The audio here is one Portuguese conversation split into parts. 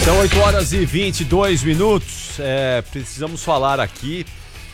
São 8h22. Precisamos falar aqui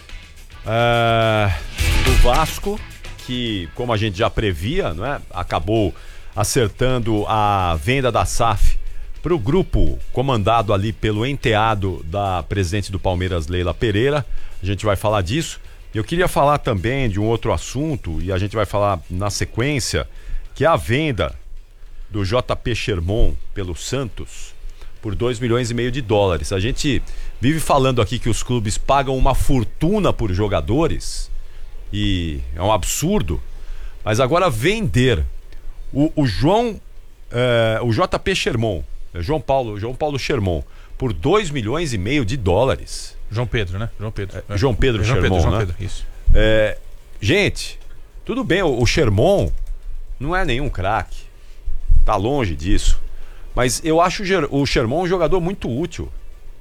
do Vasco, que, como a gente já previa, não é? Acabou acertando a venda da SAF para o grupo comandado ali pelo enteado da presidente do Palmeiras, Leila Pereira. A gente vai falar disso. Eu queria falar também de um outro assunto, e a gente vai falar na sequência, que é a venda do JP Sherman pelo Santos por 2,5 milhões de dólares. A gente vive falando aqui que os clubes pagam uma fortuna por jogadores, e é um absurdo, mas agora vender o JP Sherman, João Paulo Sherman, por 2,5 milhões de dólares. João Pedro, né? João Pedro Sherman, né? Isso. Gente, tudo bem, o Sherman não é nenhum craque, tá longe disso, mas eu acho o Sherman um jogador muito útil,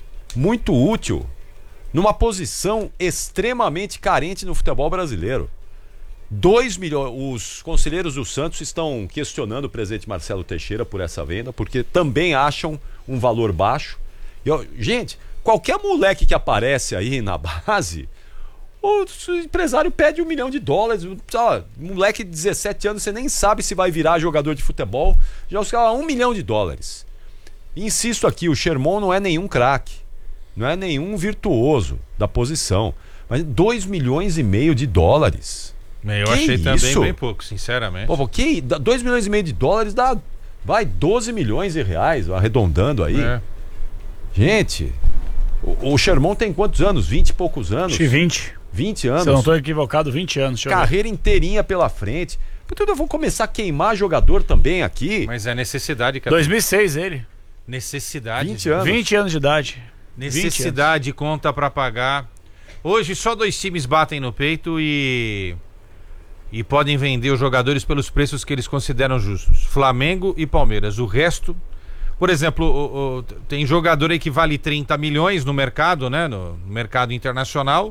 numa posição extremamente carente no futebol brasileiro. 2 milhões, os conselheiros do Santos estão questionando o presidente Marcelo Teixeira por essa venda, porque também acham um valor baixo. Gente, qualquer moleque que aparece aí na base, o empresário pede 1 milhão de dólares. Moleque de 17 anos, você nem sabe se vai virar jogador de futebol. Já os caras, 1 milhão de dólares. Insisto aqui, o Sherman não é nenhum craque, não é nenhum virtuoso da posição, mas 2,5 milhões de dólares. Eu achei também bem pouco, sinceramente. 2,5 milhões de dólares dá, 12 milhões de reais, arredondando aí. Gente, o Sherman tem quantos anos? 20 e poucos anos? Acho que 20. 20 anos. Se eu não estou equivocado, 20 anos. Carreira inteirinha pela frente. Portanto, eu vou começar a queimar jogador também aqui. Mas é necessidade. 2006 ele. Necessidade. 20 anos. 20 anos de idade. Necessidade, conta pra pagar. Hoje só 2 times batem no peito e podem vender os jogadores pelos preços que eles consideram justos. Flamengo e Palmeiras. O resto, por exemplo, tem jogador aí que vale 30 milhões no mercado, né? No mercado internacional.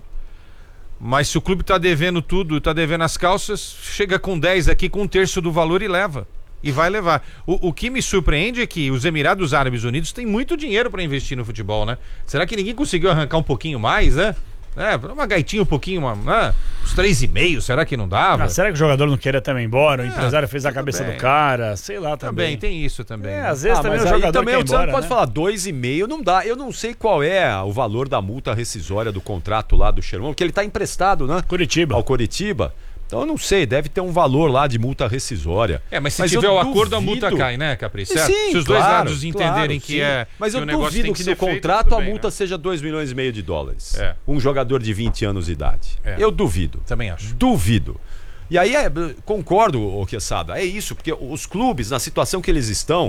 Mas se o clube tá devendo tudo, tá devendo as calças, chega com 10 aqui, com 1/3 do valor e leva. E vai levar. O que me surpreende é que os Emirados Árabes Unidos têm muito dinheiro para investir no futebol, né? Será que ninguém conseguiu arrancar um pouquinho mais, né? Uma gaitinha um pouquinho, uns 3,5, será que não dava? Será que o jogador não queria também ir embora? O empresário fez a cabeça do cara, sei lá também. Tem isso também. Às vezes também o jogador também quer ir embora, pode falar 2,5, não dá. Eu não sei qual é o valor da multa rescisória do contrato lá do Sherman, porque ele tá emprestado, né? Curitiba. Ao Coritiba. Então eu não sei, deve ter um valor lá de multa rescisória. Mas se tiver o acordo, a multa cai, né, Capri? Certo? Sim, se os dois lados entenderem que é. Mas eu negócio duvido tem que ser no feito, contrato tudo a bem, multa né? seja 2,5 milhões de dólares. Um jogador de 20 anos de idade. Eu duvido. Também acho. Duvido. E aí, concordo, Quesada, é isso, porque os clubes, na situação que eles estão,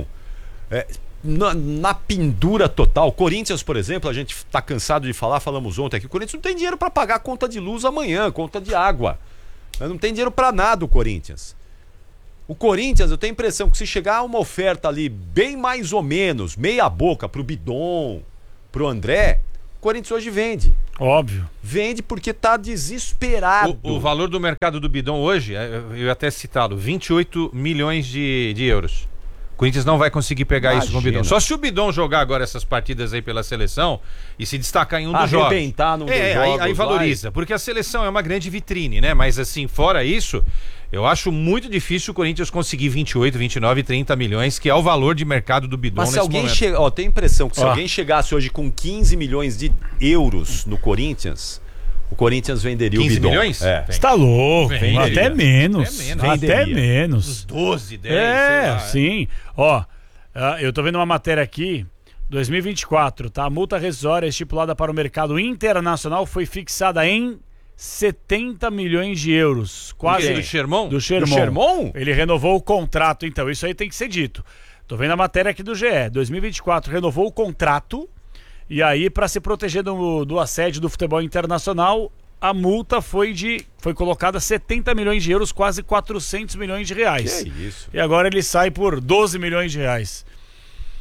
na pendura total. Corinthians, por exemplo, a gente tá cansado de falar, falamos ontem aqui, o Corinthians não tem dinheiro para pagar a conta de luz amanhã, conta de água. Não tem dinheiro pra nada o Corinthians. O Corinthians, eu tenho a impressão que se chegar uma oferta ali bem mais ou menos, meia boca pro Bidon, pro André, o Corinthians hoje vende. Óbvio. Vende porque tá desesperado. O valor do mercado do Bidon hoje, eu ia até citá-lo, 28 milhões de euros. O Corinthians não vai conseguir pegar isso com o Bidon. Só se o Bidon jogar agora essas partidas aí pela seleção e se destacar em um dos jogos. Arrebentar num dos jogos. Aí valoriza, porque a seleção é uma grande vitrine, né? Mas assim, fora isso, eu acho muito difícil o Corinthians conseguir 28, 29, 30 milhões, que é o valor de mercado do Bidon nesse momento. Mas se alguém tem a impressão que se alguém chegasse hoje com 15 milhões de euros no Corinthians, o Corinthians venderia o Bidon. 15 milhões? Você tá louco, até menos. Até menos. Uns 12, 10, sei lá. Sim. Eu tô vendo uma matéria aqui, 2024, tá? A multa rescisória estipulada para o mercado internacional foi fixada em 70 milhões de euros. Quase. Do Sherman? Do Sherman. Do Sherman? Ele renovou o contrato, então. Isso aí tem que ser dito. Tô vendo a matéria aqui do GE. 2024 renovou o contrato. E aí, para se proteger do assédio do futebol internacional, a multa foi colocada 70 milhões de euros, quase 400 milhões de reais. Que isso? E agora ele sai por 12 milhões de reais.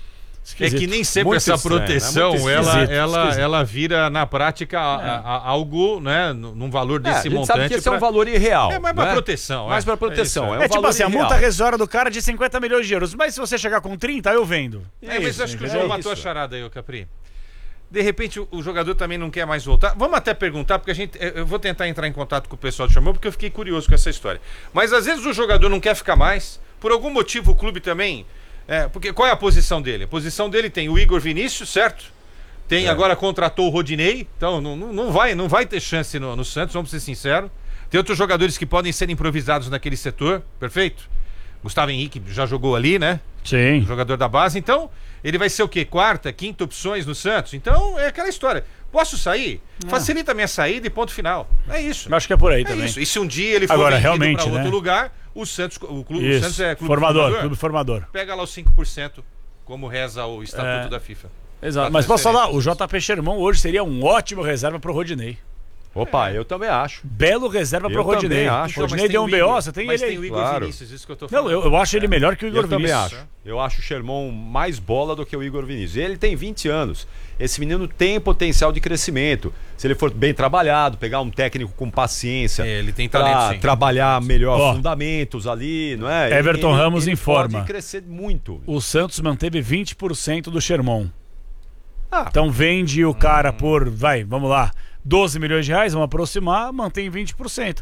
É que nem sempre Muito essa estranho, proteção, muito esquisito, ela vira na prática algo, né, num valor A desse gente montante. sabe que esse é um valor irreal. É mais né? pra proteção. Mais pra proteção. É É um É tipo valor assim, a irreal. multa rescisória do cara é de 50 milhões de euros. Mas se você chegar com 30, eu vendo. Mas isso, acho que o é João matou a isso. charada aí, ô Capri. De repente o jogador também não quer mais voltar. Vamos até perguntar, porque eu vou tentar entrar em contato com o pessoal do Chamou, porque eu fiquei curioso com essa história. Mas às vezes o jogador não quer ficar mais, por algum motivo o clube também. Porque qual é a posição dele? A posição dele tem o Igor Vinícius, certo? Tem agora contratou o Rodinei, então não vai ter chance no Santos, vamos ser sinceros. Tem outros jogadores que podem ser improvisados naquele setor, perfeito? Gustavo Henrique já jogou ali, né? Sim. Jogador da base, então ele vai ser o quê? Quarta, quinta opções no Santos? Então é aquela história. Posso sair? Facilita a minha saída e ponto final. É isso. Eu acho que é por aí É também. isso. E se um dia ele for Agora, vendido realmente, para outro né? lugar, o Santos, o Santos é clube Clube formador. pega lá os 5%, como reza o estatuto da FIFA. Exato. Mas posso falar, o JP Sherman hoje seria um ótimo reserva pro Rodinei. Opa, eu também acho. Belo reserva pro Eu Rodinei. também acho. O Rodinei deu um BO, você tem mas ele tem o aí. Igor Claro. Vinícius, isso que eu tô Não, falando. eu acho ele melhor que o Igor Eu também Vinícius. acho. Eu acho o Sherman mais bola do que o Igor Vinícius. Ele tem 20 anos. Esse menino tem potencial de crescimento. Se ele for bem trabalhado, pegar um técnico com paciência, Ele tem pra talento, sim. trabalhar melhor Ó, fundamentos ali, não é? Everton Ramos informa. Pode crescer muito. O Santos manteve 20% do Sherman. Ah, Então vende o cara por, vamos lá, 12 milhões de reais, vamos aproximar, mantém 20%.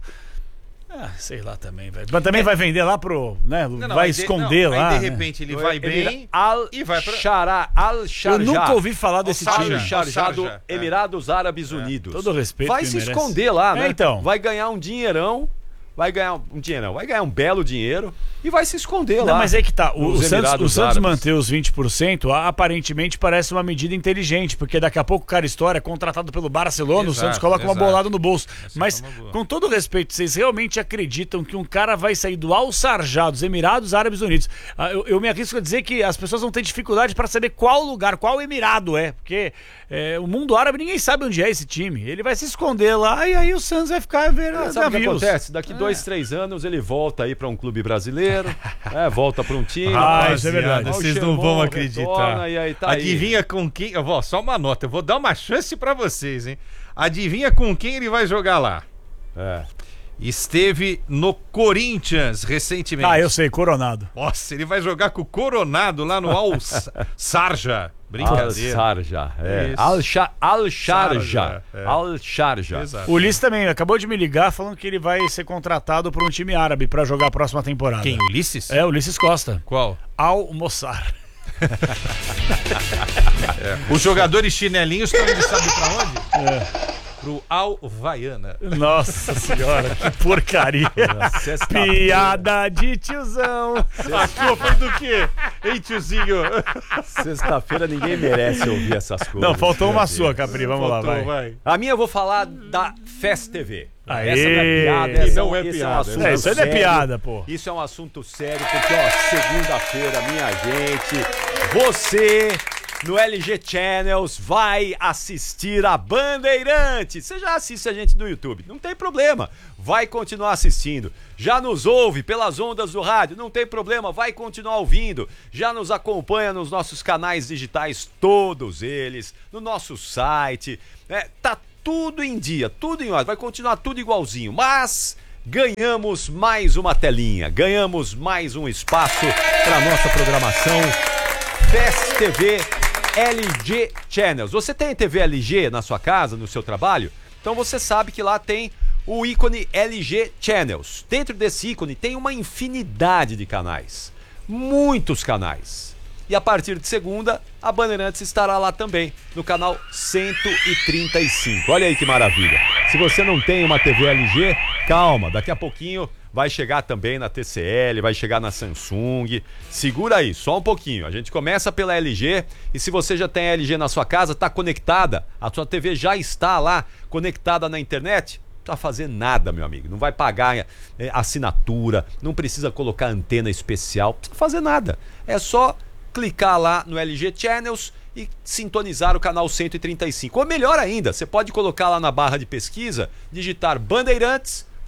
Sei lá também, velho. Mas também vai vender lá pro, né? Vai esconder lá. Aí de né? repente ele vai bem e vai pra... Al Sharjah. Eu nunca ouvi falar desse Al time. Sharjah do Sharjah, Emirados Árabes Unidos. Todo respeito. Vai que se merece. esconder lá, né? Então. Vai ganhar um dinheirão. Vai ganhar um belo dinheiro e vai se esconder lá. Não, mas é que tá. O nos Santos Emirados manter Árabes. os 20% aparentemente parece uma medida inteligente, porque daqui a pouco o cara estoura, é contratado pelo Barcelona, o Exato, Santos coloca uma exato. bolada no bolso. Essa Mas, foi uma boa. com todo respeito, vocês realmente acreditam que um cara vai sair do Al Sharjah, dos Emirados Árabes Unidos? Eu me arrisco a dizer que as pessoas vão ter dificuldade para saber qual lugar, qual emirado é, porque o mundo árabe ninguém sabe onde é esse time. Ele vai se esconder lá e aí o Santos vai ficar vendo Sabe o que navios. acontece? Daqui 2, 3 anos ele volta aí para um clube brasileiro, volta para um time. Isso é verdade. Ó, o Vocês não Sherman vão acreditar. retorna, e aí tá aí. Adivinha com quem... Só uma nota, eu vou dar uma chance pra vocês, hein? Adivinha com quem ele vai jogar lá? Esteve no Corinthians recentemente. Eu sei, Coronado. Nossa, ele vai jogar com o Coronado lá no Al Sharjah. Brincadeira. Al Sharjah. Isso. Al Sharjah. É. Al Sharjah. Exato. O Ulisses também acabou de me ligar falando que ele vai ser contratado por um time árabe pra jogar a próxima temporada. Quem? Ulisses? É, Ulisses Costa. Qual? Al Mossar. Os jogadores chinelinhos estão indo, sabe pra onde? Pro Al-Vaiana. Nossa senhora, que porcaria. Piada de tiozão. A sua foi do quê? Hein, tiozinho? Sexta-feira ninguém merece ouvir essas coisas. Não, faltou uma Meu Deus. sua, Capri. Vamos lá, Faltou, vai. A minha eu vou falar da Fest TV. Aê! Essa não é piada, Que essa não é esse piada. um assunto Isso aí não é sério. piada, pô. Isso é um assunto sério, porque, segunda-feira, minha gente, você no LG Channels vai assistir a Bandeirantes. Você já assiste a gente no YouTube, não tem problema, vai continuar assistindo. Já nos ouve pelas ondas do rádio, não tem problema, vai continuar ouvindo. Já nos acompanha nos nossos canais digitais, todos eles, no nosso site. Tá tudo em dia, tudo em ordem, vai continuar tudo igualzinho, mas ganhamos mais uma telinha, ganhamos mais um espaço para nossa programação Fest TV LG Channels. Você tem TV LG na sua casa, no seu trabalho? Então você sabe que lá tem o ícone LG Channels. Dentro desse ícone tem uma infinidade de canais, muitos canais. E a partir de segunda, a Bandeirantes estará lá também, no canal 135. Olha aí que maravilha. Se você não tem uma TV LG, calma, daqui a pouquinho vai chegar também na TCL, vai chegar na Samsung. Segura aí, só um pouquinho. A gente começa pela LG e se você já tem a LG na sua casa, está conectada, a sua TV já está lá conectada na internet, não precisa fazer nada, meu amigo. Não vai pagar assinatura, não precisa colocar antena especial, não precisa fazer nada. É só clicar lá no LG Channels e sintonizar o canal 135. Ou melhor ainda, você pode colocar lá na barra de pesquisa, digitar Bandeirantes,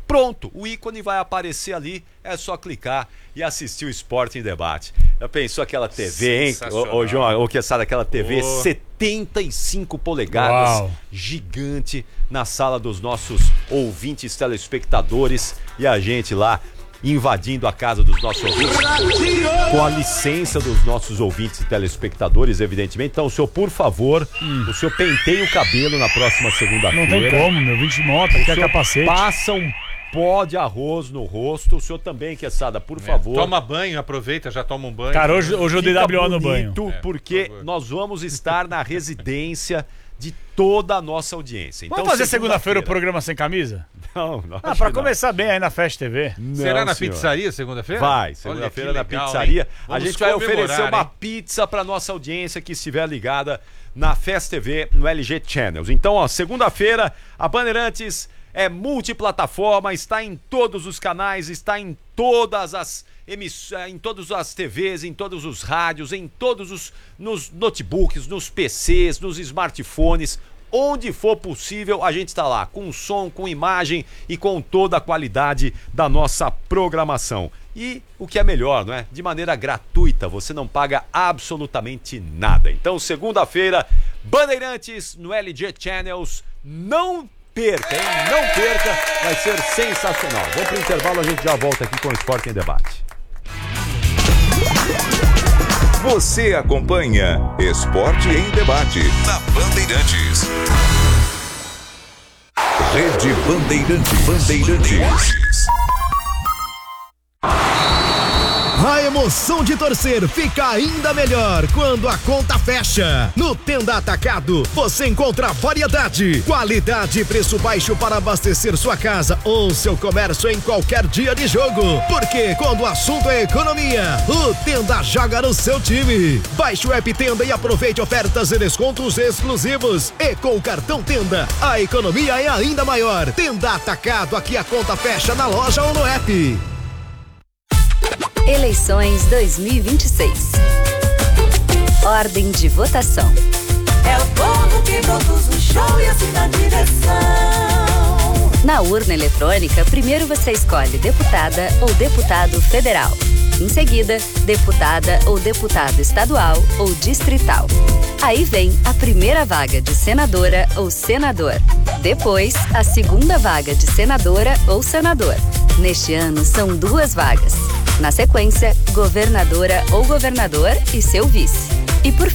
Pronto, o ícone vai aparecer ali, é só clicar e assistir o Esporte em Debate. Já pensou aquela TV, hein? Ô João, que sabe aquela TV 75 polegadas, Uau. gigante, na sala dos nossos ouvintes, telespectadores, e a gente lá invadindo a casa dos nossos ouvintes, com a licença dos nossos ouvintes e telespectadores, evidentemente. Então, o senhor, por favor, o senhor penteia o cabelo na próxima segunda-feira. Não tem como, meu. 20 de moto, aqui é capacete. Passa um pó de arroz no rosto. O senhor também, Quesada, por favor. Toma banho, aproveita, já toma um banho. Cara, hoje eu dei Fica WO no banho. bonito, porque nós vamos estar na residência de toda a nossa audiência. Então, Vamos fazer segunda-feira o programa sem camisa? Não, Pra começar bem aí na Fest TV. Será na senhor. pizzaria segunda-feira? Vai, Olha segunda-feira que na legal, pizzaria. hein? A Vamos gente vai comemorar, oferecer uma hein? pizza para nossa audiência que estiver ligada na Fest TV no LG Channels. Então, ó, segunda-feira, a Bandeirantes é multiplataforma, está em todos os canais, está em todas as em todas as TVs, em todos os rádios, em todos os nos notebooks, nos PCs, nos smartphones. Onde for possível, a gente está lá, com som, com imagem e com toda a qualidade da nossa programação. E o que é melhor, não é? De maneira gratuita, você não paga absolutamente nada. Então, segunda-feira, Bandeirantes no LG Channels, não perca, hein? Não perca, vai ser sensacional. Vamos para o intervalo, a gente já volta aqui com o Esporte em Debate. Você acompanha Esporte em Debate na Bandeirantes. Rede Bandeirantes. A emoção de torcer fica ainda melhor quando a conta fecha. No Tenda Atacado, você encontra variedade, qualidade e preço baixo para abastecer sua casa ou seu comércio em qualquer dia de jogo. Porque quando o assunto é economia, o Tenda joga no seu time. Baixe o app Tenda e aproveite ofertas e descontos exclusivos. E com o cartão Tenda, a economia é ainda maior. Tenda Atacado, aqui a conta fecha na loja ou no app. Eleições 2026. Ordem de votação. É o povo que produz o show e assim na direção. Na urna eletrônica, primeiro você escolhe deputada ou deputado federal. Em seguida, deputada ou deputado estadual ou distrital. Aí vem a primeira vaga de senadora ou senador. Depois, a segunda vaga de senadora ou senador. Neste ano, são 2 vagas. Na sequência, governadora ou governador e seu vice. E por